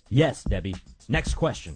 Yes, Debbie. Next question.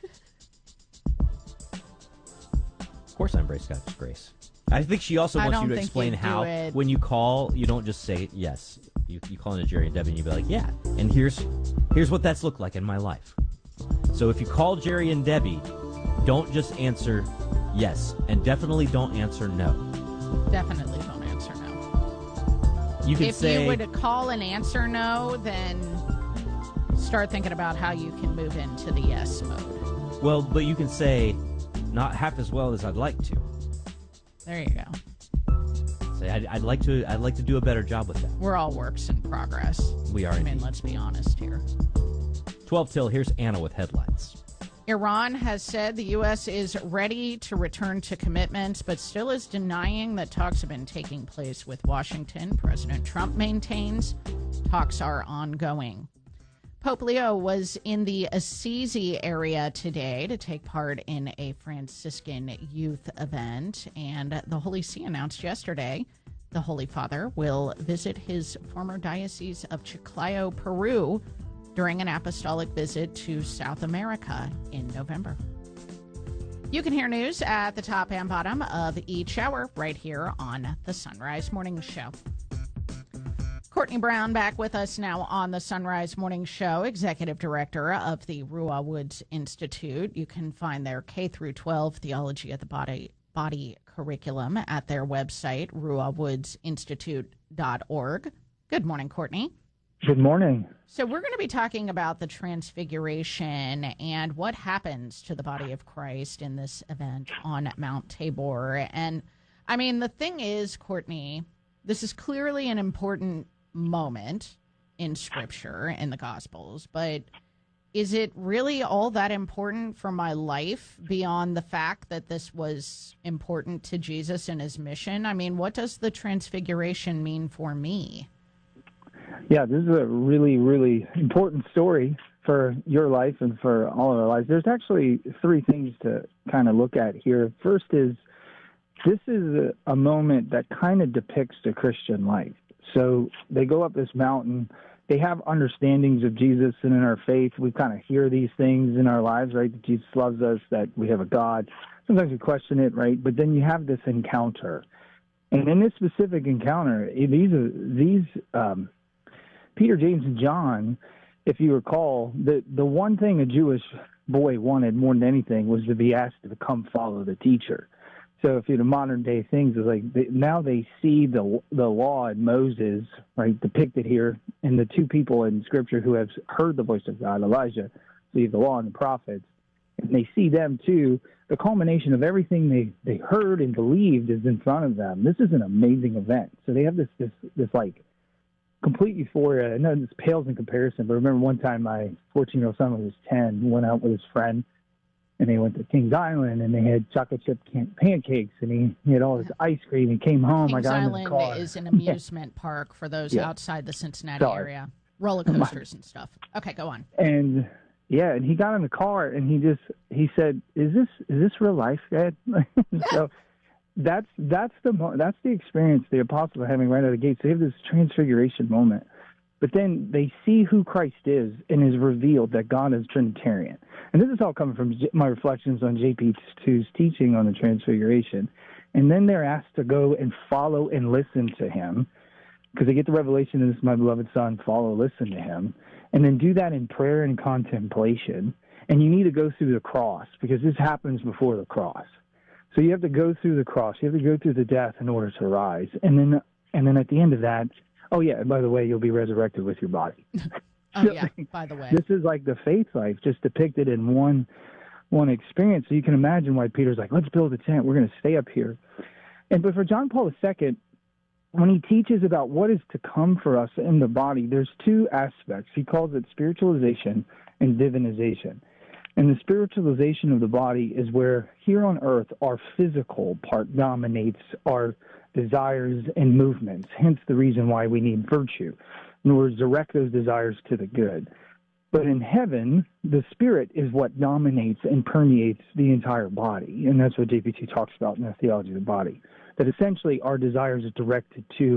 Of course I embrace God's grace. I think she also wants you to explain how, when you call, you don't just say yes. You call into Jerry and Debbie and you be like, yeah, and here's what that's looked like in my life. So if you call Jerry and Debbie, don't just answer yes, and definitely don't answer no. Definitely don't answer no. You can if you would call and answer no, then start thinking about how you can move into the yes mode. Well, but you can say, not half as well as I'd like to. There you go. Say, I'd like to do a better job with that. We're all works in progress. We are. I mean, let's be honest here. 12 till. Here's Anna with headlines. Iran has said the U.S. is ready to return to commitments, but still is denying that talks have been taking place with Washington. President Trump maintains talks are ongoing. Pope Leo was in the Assisi area today to take part in a Franciscan youth event, and the Holy See announced yesterday the Holy Father will visit his former diocese of Chiclayo, Peru, during an apostolic visit to South America in November. You can hear news at the top and bottom of each hour right here on the Sunrise Morning Show. Courtney Brown back with us now on the Sunrise Morning Show, Executive Director of the Ruah Woods Institute. You can find their K-12 Theology of the Body curriculum at their website, ruahwoodsinstitute.org. Good morning, Courtney. Good morning. So we're going to be talking about the Transfiguration and what happens to the body of Christ in this event on Mount Tabor. And, I mean, the thing is, Courtney, this is clearly an important moment in Scripture, in the Gospels, but is it really all that important for my life beyond the fact that this was important to Jesus and his mission? I mean, what does the Transfiguration mean for me? Yeah, this is a really, really important story for your life and for all of our lives. There's actually three things to kind of look at here. First is, this is a moment that kind of depicts the Christian life. So they go up this mountain. They have understandings of Jesus, and in our faith, we kind of hear these things in our lives, right? That Jesus loves us, that we have a God. Sometimes we question it, right? But then you have this encounter. And in this specific encounter, these Peter, James, and John, if you recall, the one thing a Jewish boy wanted more than anything was to be asked to come follow the teacher. So if you're the modern day things, it's like now they see the law and Moses, right, depicted here, and the two people in Scripture who have heard the voice of God, Elijah, see the law and the prophets, and they see them too. The culmination of everything they heard and believed is in front of them. This is an amazing event. So they have this like complete euphoria. I know this pales in comparison, but I remember one time my 14-year-old son, who was 10, went out with his friend, and they went to Kings Island, and they had chocolate chip pancakes, and he had all this ice cream. He came home. Kings I got Island in his car. is an amusement park for those outside the Cincinnati area. Roller coasters and stuff. Okay, go on. And yeah, and he got in the car, and he said, "Is this real life, Dad?" So that's the experience the apostles are having right out of the gate. So they have this transfiguration moment. But then they see who Christ is and is revealed that God is Trinitarian. And this is all coming from my reflections on JP2's teaching on the Transfiguration. And then they're asked to go and follow and listen to him, because they get the revelation, this is my beloved Son, follow, listen to him. And then do that in prayer and contemplation. And you need to go through the cross, because this happens before the cross. So you have to go through the cross. You have to go through the death in order to rise. And then at the end of that, oh, yeah, and by the way, you'll be resurrected with your body. By the way. This is like the faith life just depicted in one experience. So you can imagine why Peter's like, let's build a tent. We're going to stay up here. But for John Paul II, when he teaches about what is to come for us in the body, there's two aspects. He calls it spiritualization and divinization. And the spiritualization of the body is where here on earth our physical part dominates our desires and movements, hence the reason why we need virtue, in order to direct those desires to the good. But in heaven, the spirit is what dominates and permeates the entire body, and that's what JP2 talks about in the theology of the body, that essentially our desires are directed to